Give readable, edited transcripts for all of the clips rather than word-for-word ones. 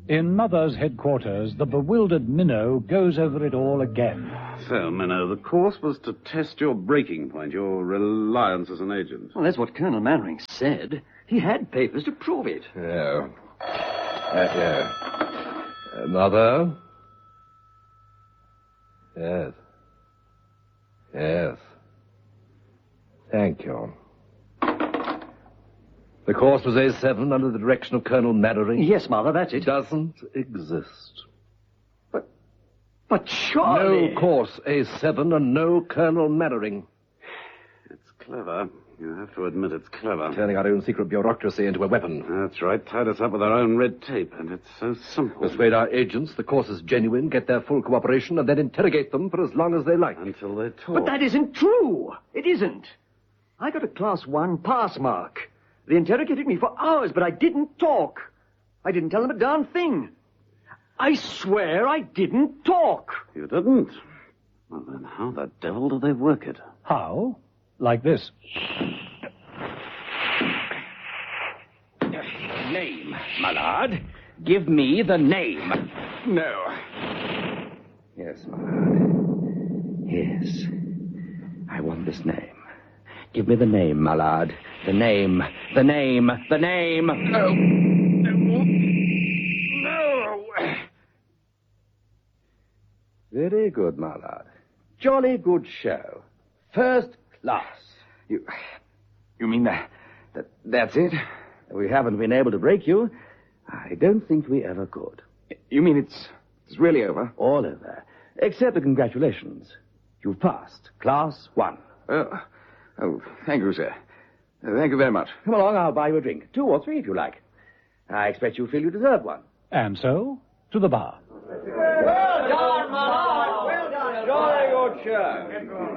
In Mother's headquarters, the bewildered Minnow goes over it all again. So, Minnow, the course was to test your breaking point, your reliance as an agent. Well, that's what Colonel Mannering said. He had papers to prove it. Yeah. Mother? Yes. Yes. Thank you. The course was A7 under the direction of Colonel Mannering? Yes, Mother, that's it. Doesn't exist. But surely... No course A7 and no Colonel Mannering. It's clever. You have to admit it's clever. Turning our own secret bureaucracy into a weapon. That's right. Tied us up with our own red tape, and it's so simple. Persuade our agents the course is genuine, get their full cooperation, and then interrogate them for as long as they like. Until they talk. But that isn't true. It isn't. I got a Class 1 pass mark. They interrogated me for hours, but I didn't talk. I didn't tell them a darn thing. I swear I didn't talk. You didn't? Well, then how the devil do they work it? How? Like this. Name, my lord. Give me the name. No. Yes, my lord. Yes. I want this name. Give me the name, my lord. The name. The name. The name. No. Very good, my lord. Jolly good show. First class. You mean that's it? We haven't been able to break you. I don't think we ever could. You mean it's really over? All over. Except the congratulations. You've passed. Class 1. Oh, thank you, sir. Thank you very much. Come along, I'll buy you a drink. 2 or 3 if you like. I expect you feel you deserve one. And so, to the bar. Well done, my lord. Well done. Jolly good show.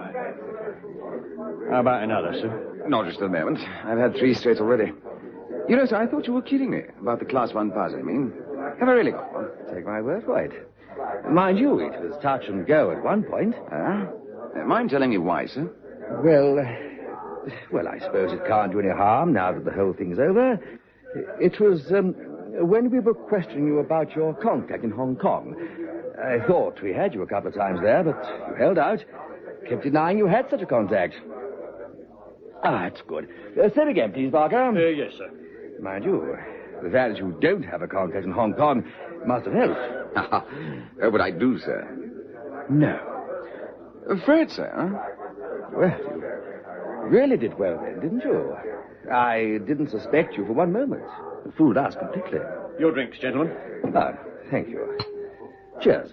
How about another, sir? Not just a moment. I've had 3 straight already. You know, sir, I thought you were kidding me about the Class 1 pass, I mean. Have I really got one? Take my word for it. Mind you, it was touch and go at one point. Mind telling me why, sir? Well, I suppose it can't do any harm now that the whole thing's over. It was, when we were questioning you about your contact in Hong Kong. I thought we had you a couple of times there, but you held out. Kept denying you had such a contact. That's good. Say again, please, Barker. Yes, sir. Mind you, the fact that you don't have a contact in Hong Kong must have helped. Oh, but I do, sir. No. Afraid, sir? Well, you really did well then, didn't you? I didn't suspect you for one moment. You fooled us completely. Your drinks, gentlemen. Ah, thank you. Cheers.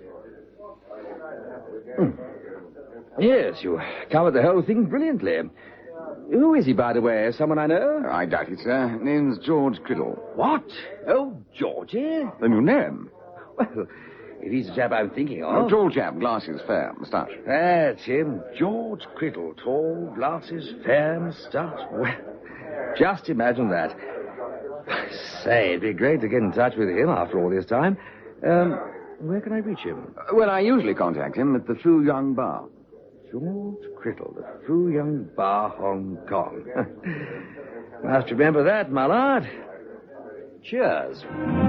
Yes, you covered the whole thing brilliantly. Who is he, by the way? Someone I know? I doubt it, sir. Name's George Criddle. What? Oh, Georgie? The new name? Well, if he's the chap I'm thinking of. Oh, tall chap, glasses, fair, moustache. That's him. George Criddle. Tall, glasses, fair, moustache. Well, just imagine that. Say, it'd be great to get in touch with him after all this time. Where can I reach him? Well, I usually contact him at the Fu Young Bar. George Criddle, the Fu Young Bar, Hong Kong. Must remember that, my lord. Cheers.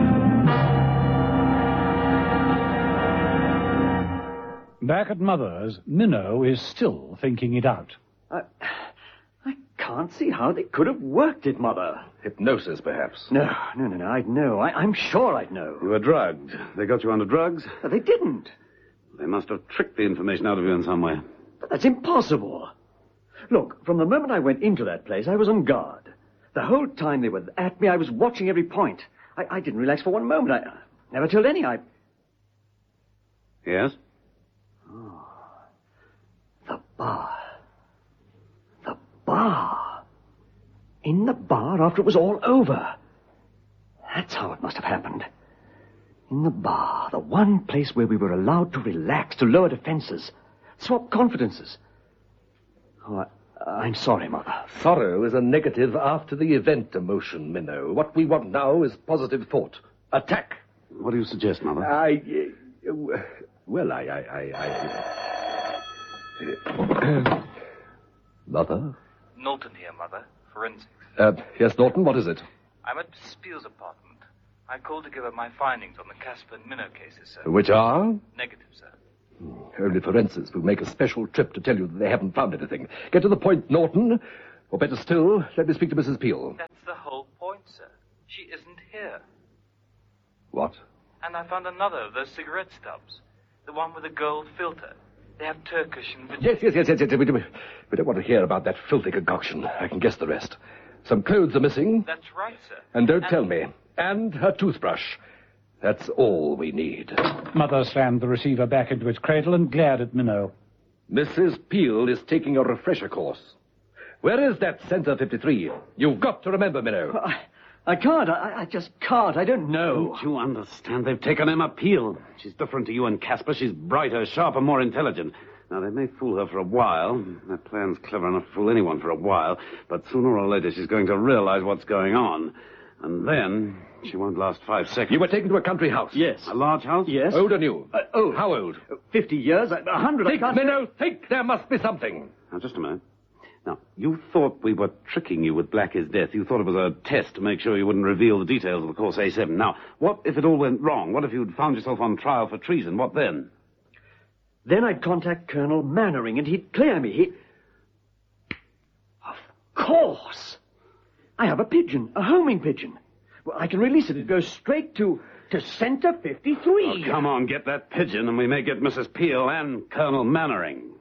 Back at Mother's, Minnow is still thinking it out. I can't see how they could have worked it, Mother. Hypnosis, perhaps. No, I'd know. I'm sure I'd know. You were drugged. They got you under drugs? They didn't. They must have tricked the information out of you in some way. But that's impossible. Look, from the moment I went into that place, I was on guard. The whole time they were at me, I was watching every point. I didn't relax for one moment. I never told any. Yes? Oh. The bar. The bar. In the bar after it was all over. That's how it must have happened. In the bar, the one place where we were allowed to relax, to lower defenses, swap confidences. Oh, I'm sorry, Mother. Sorrow is a negative after-the-event emotion, Minnow. What we want now is positive thought. Attack. What do you suggest, Mother? Mother? Knowlton here, Mother. Forensics. Yes, Norton, what is it? I'm at Spear's apartment. I I called to give her my findings on the Casper and Minnow cases, sir. Which are? Negative, sir. Only forensics will make a special trip to tell you that they haven't found anything. Get to the point, Norton. Or better still, let me speak to Mrs. Peel. That's the whole point, sir. She isn't here. What? And I found another of those cigarette stubs. The one with the gold filter. They have Turkish and... Yes. We don't want to hear about that filthy concoction. I can guess the rest. Some clothes are missing. That's right, sir. And don't tell me. And her toothbrush. That's all we need. Mother slammed the receiver back into its cradle and glared at Minnow. Mrs. Peel is taking a refresher course. Where is that Center 53? You've got to remember, Minnow. I can't. I just can't. I don't know. Don't you understand? They've taken Emma Peel. She's different to you and Casper. She's brighter, sharper, more intelligent. Now, they may fool her for a while. Their plan's clever enough to fool anyone for a while. But sooner or later, she's going to realize what's going on. And then she won't last 5 seconds. You were taken to a country house. Yes. A large house? Yes. Old or new? Old. How old? 50 years, 100. Think, Minnow, think. There must be something. Now, just a minute. Now, you thought we were tricking you with Blackie's death. You thought it was a test to make sure you wouldn't reveal the details of the course A7. Now, what if it all went wrong? What if you'd found yourself on trial for treason? What then? Then I'd contact Colonel Mannering, and he'd clear me. Of course. I have a pigeon, a homing pigeon. Well, I can release it. It goes straight to Center 53. Oh, come on, get that pigeon, and we may get Mrs. Peel and Colonel Mannering.